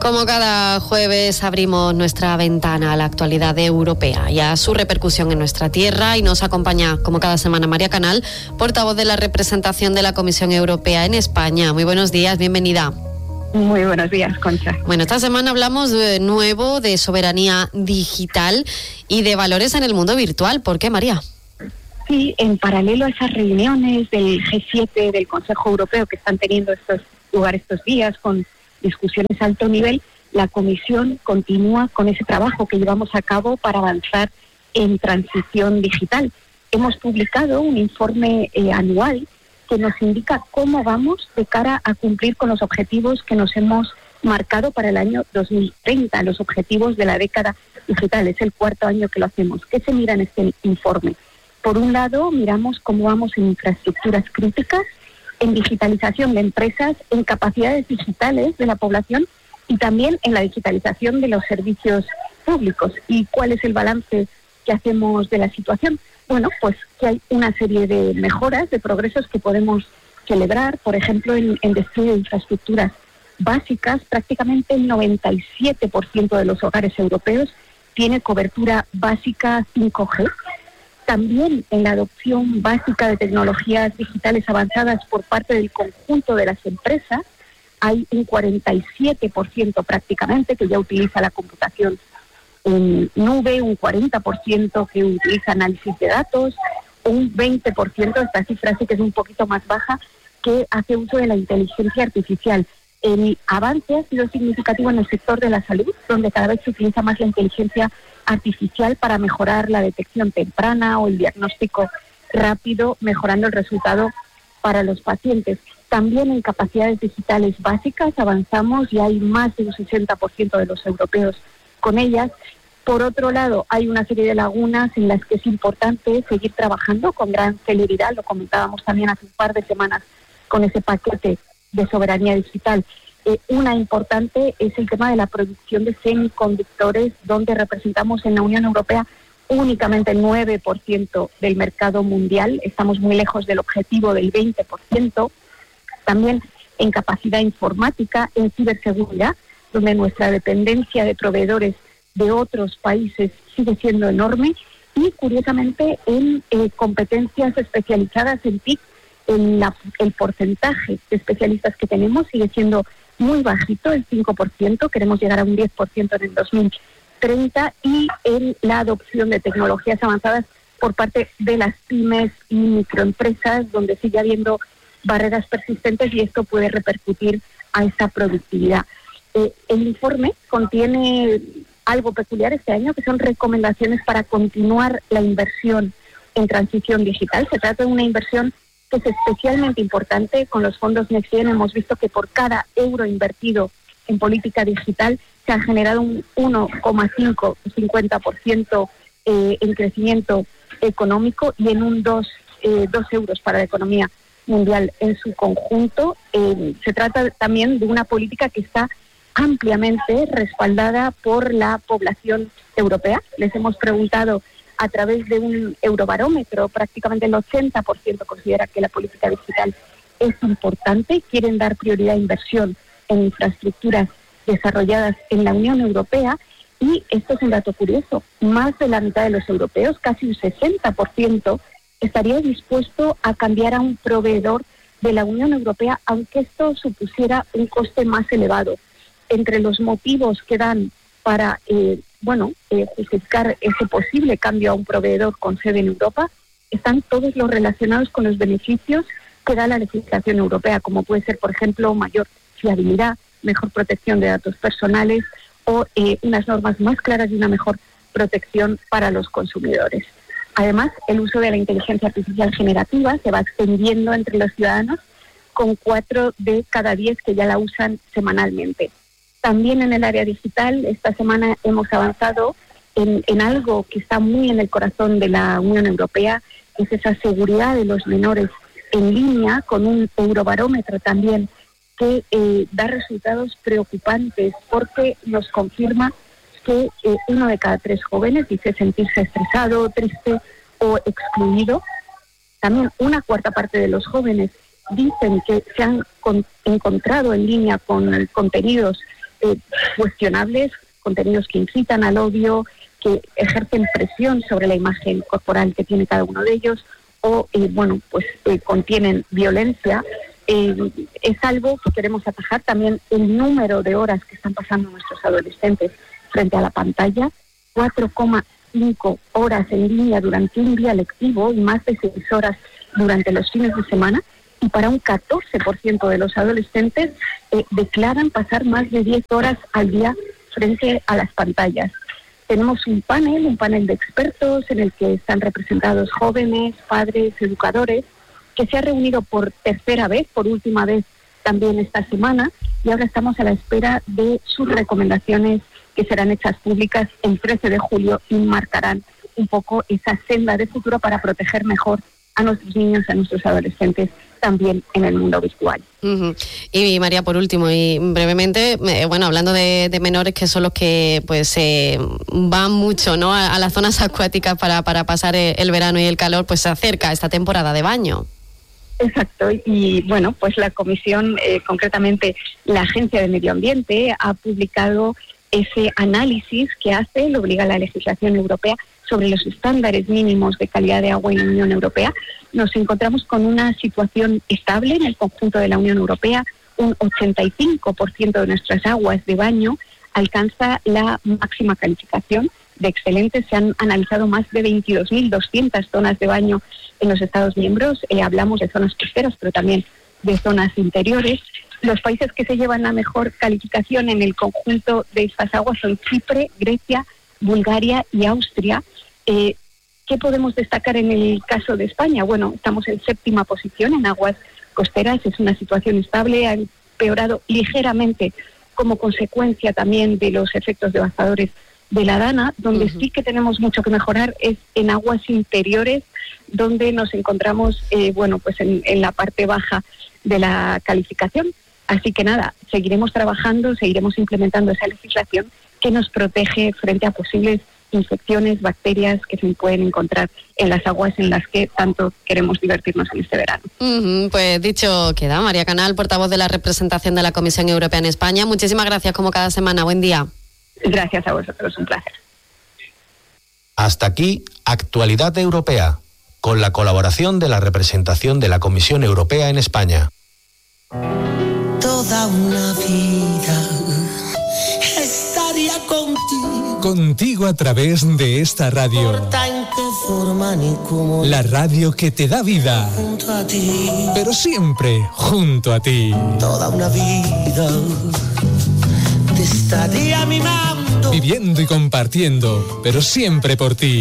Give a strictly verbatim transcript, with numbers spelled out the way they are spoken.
Como cada jueves abrimos nuestra ventana a la actualidad europea y a su repercusión en nuestra tierra, y nos acompaña como cada semana María Canal, portavoz de la representación de la Comisión Europea en España. Muy buenos días, bienvenida. Muy buenos días, Concha. Bueno, esta semana hablamos de nuevo de soberanía digital y de valores en el mundo virtual. ¿Por qué, María? Sí, en paralelo a esas reuniones del G siete, del Consejo Europeo, que están teniendo estos lugar estos días con discusiones a alto nivel, la Comisión continúa con ese trabajo que llevamos a cabo para avanzar en transición digital. Hemos publicado un informe eh, anual que nos indica cómo vamos de cara a cumplir con los objetivos que nos hemos marcado para el año dos mil treinta, los objetivos de la década digital. Es el cuarto año que lo hacemos. ¿Qué se mira en este informe? Por un lado, miramos cómo vamos en infraestructuras críticas, en digitalización de empresas, en capacidades digitales de la población y también en la digitalización de los servicios públicos. ¿Y cuál es el balance que hacemos de la situación? Bueno, pues que hay una serie de mejoras, de progresos que podemos celebrar. Por ejemplo, en, en despliegue de infraestructuras básicas, prácticamente el noventa y siete por ciento de los hogares europeos tiene cobertura básica cinco G. También en la adopción básica de tecnologías digitales avanzadas por parte del conjunto de las empresas, hay un cuarenta y siete por ciento prácticamente que ya utiliza la computación en nube, un cuarenta por ciento que utiliza análisis de datos, un veinte por ciento, esta cifra sí que es un poquito más baja, que hace uso de la inteligencia artificial. El avance ha sido significativo en el sector de la salud, donde cada vez se utiliza más la inteligencia artificial para mejorar la detección temprana o el diagnóstico rápido, mejorando el resultado para los pacientes. También en capacidades digitales básicas avanzamos y hay más de un sesenta por ciento de los europeos con ellas. Por otro lado, hay una serie de lagunas en las que es importante seguir trabajando con gran celeridad. Lo comentábamos también hace un par de semanas con ese paquete de soberanía digital. Eh, una importante es el tema de la producción de semiconductores, donde representamos en la Unión Europea únicamente el nueve por ciento del mercado mundial. Estamos muy lejos del objetivo del veinte por ciento. También en capacidad informática, en ciberseguridad, donde nuestra dependencia de proveedores de otros países sigue siendo enorme, y curiosamente en eh, competencias especializadas en T I C, en la, el porcentaje de especialistas que tenemos sigue siendo muy bajito, el cinco por ciento, queremos llegar a un diez por ciento en el dos mil treinta, y en la adopción de tecnologías avanzadas por parte de las pymes y microempresas, donde sigue habiendo barreras persistentes y esto puede repercutir a esa productividad. Eh, el informe contiene algo peculiar este año, que son recomendaciones para continuar la inversión en transición digital. Se trata de una inversión que es especialmente importante. Con los fondos Next Gen hemos visto que por cada euro invertido en política digital se ha generado un uno coma cinco, cincuenta por ciento eh, en crecimiento económico y en un dos, eh, dos euros para la economía mundial en su conjunto. Eh, se trata también de una política que está ampliamente respaldada por la población europea. Les hemos preguntado a través de un eurobarómetro, prácticamente el ochenta por ciento considera que la política digital es importante, quieren dar prioridad a inversión en infraestructuras desarrolladas en la Unión Europea, y esto es un dato curioso, más de la mitad de los europeos, casi un sesenta por ciento, estaría dispuesto a cambiar a un proveedor de la Unión Europea, aunque esto supusiera un coste más elevado. Entre los motivos que dan para eh, bueno, eh, justificar ese posible cambio a un proveedor con sede en Europa, están todos los relacionados con los beneficios que da la legislación europea, como puede ser, por ejemplo, mayor fiabilidad, mejor protección de datos personales o eh, unas normas más claras y una mejor protección para los consumidores. Además, el uso de la inteligencia artificial generativa se va extendiendo entre los ciudadanos, con cuatro de cada diez que ya la usan semanalmente. También en el área digital, esta semana hemos avanzado en, en algo que está muy en el corazón de la Unión Europea, que es esa seguridad de los menores en línea, con un eurobarómetro también que eh, da resultados preocupantes, porque nos confirma que eh, uno de cada tres jóvenes dice sentirse estresado, triste o excluido. También una cuarta parte de los jóvenes dicen que se han con, encontrado en línea con contenidos eh, cuestionables, contenidos que incitan al odio, que ejercen presión sobre la imagen corporal que tiene cada uno de ellos, o eh, bueno, pues eh, contienen violencia. Eh, es algo que queremos atajar. También el número de horas que están pasando nuestros adolescentes frente a la pantalla, cuatro coma cinco horas en línea durante un día lectivo y más de seis horas durante los fines de semana, y para un catorce por ciento de los adolescentes eh, declaran pasar más de diez horas al día frente a las pantallas. Tenemos un panel, un panel de expertos en el que están representados jóvenes, padres, educadores, que se ha reunido por tercera vez, por última vez también esta semana, y ahora estamos a la espera de sus recomendaciones que serán hechas públicas el trece de julio y marcarán un poco esa senda de futuro para proteger mejor a nuestros niños, a nuestros adolescentes, también en el mundo virtual. Uh-huh. Y María, por último y brevemente, eh, bueno, hablando de, de menores que son los que pues eh, van mucho, ¿no?, a, a las zonas acuáticas para, para pasar el verano y el calor, pues se acerca esta temporada de baño. Exacto, y bueno, pues la comisión, eh, concretamente la Agencia de Medio Ambiente, ha publicado ese análisis que hace, lo obliga la legislación europea, sobre los estándares mínimos de calidad de agua en la Unión Europea. Nos encontramos con una situación estable en el conjunto de la Unión Europea. Un ochenta y cinco por ciento de nuestras aguas de baño alcanza la máxima calificación de excelente. Se han analizado más de veintidós mil doscientas zonas de baño en los Estados miembros. Eh, hablamos de zonas costeras, pero también de zonas interiores. Los países que se llevan la mejor calificación en el conjunto de estas aguas son Chipre, Grecia, Bulgaria y Austria. Eh, ¿Qué podemos destacar en el caso de España? Bueno, estamos en séptima posición en aguas costeras. Es una situación estable, ha empeorado ligeramente como consecuencia también de los efectos devastadores de la Dana. Donde uh-huh. sí que tenemos mucho que mejorar es en aguas interiores, donde nos encontramos, eh, bueno, pues en, en la parte baja de la calificación. Así que nada, seguiremos trabajando, seguiremos implementando esa legislación que nos protege frente a posibles infecciones, bacterias que se pueden encontrar en las aguas en las que tanto queremos divertirnos en este verano. Uh-huh, pues dicho queda, María Canal, portavoz de la representación de la Comisión Europea en España. Muchísimas gracias como cada semana. Buen día. Gracias a vosotros, un placer. Hasta aquí, Actualidad Europea, con la colaboración de la representación de la Comisión Europea en España. Toda una vida estaría contigo. Contigo a través de esta radio. En qué forma ni cómo. La radio que te da vida. Junto a ti. Pero siempre junto a ti. Toda una vida te estaría mimando. Viviendo y compartiendo, pero siempre por ti.